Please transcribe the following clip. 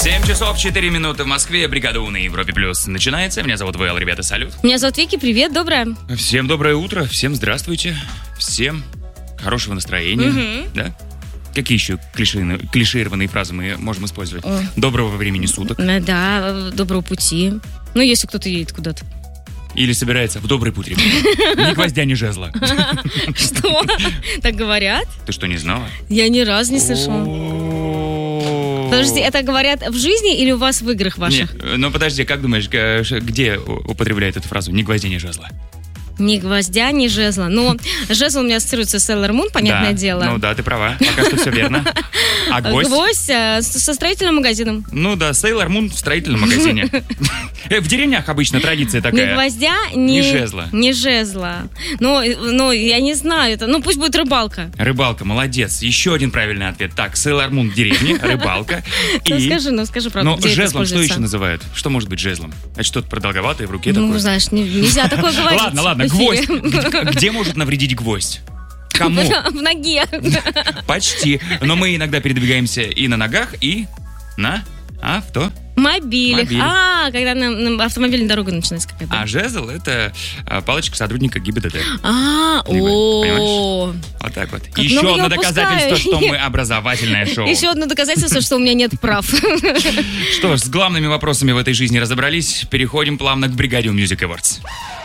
7 часов 4 минуты в Москве. Бригада У на Европе Плюс начинается. Меня зовут ВЛ, ребята, салют. Меня зовут Вики, привет, доброе. Всем доброе утро, всем здравствуйте, всем хорошего настроения, да? Какие еще клишированные фразы мы можем использовать? Доброго времени суток. Да, доброго пути. Ну, если кто-то едет куда-то. Или собирается в добрый путь, ребята. Ни гвоздя, ни жезла. Что? Так говорят? Ты что, не знала? Я ни разу не слышала. Подожди, это говорят в жизни или у вас в играх ваших? Нет, ну подожди, как думаешь, где употребляют эту фразу? Ни гвоздя, ни жезла. Ни гвоздя, ни жезла. Но жезл у меня ассоциируется с Sailor Moon, понятное дело. Ну да, ты права, пока что все верно. А гвоздь? Гвоздь со строительным магазином. Ну да, Sailor Moon в строительном магазине. В деревнях обычно традиция такая. Ни гвоздя, ни жезла. Ни жезла. Но я не знаю, это. Ну пусть будет рыбалка. Рыбалка, молодец. Еще один правильный ответ. Так, Sailor Moon в деревне, рыбалка. Ну скажи, правда, но где это жезлом что используется? еще называют? Что может быть жезлом? Это что-то продолговатое в руке такое? Ну, знаешь, нельзя такое говорить. Ладно, гвоздь. Где может навредить гвоздь? Кому? В ноге. Почти. Но мы иногда передвигаемся и на ногах, и на Мобилях. Когда на автомобильной дороге начинается какая-то. А жезл — это палочка сотрудника ГИБДД. Понимаешь? Вот так вот. Еще одно доказательство, что мы образовательное шоу. Еще одно доказательство, что у меня нет прав. Что ж, с главными вопросами в этой жизни разобрались. Переходим плавно к бригаде Music Awards.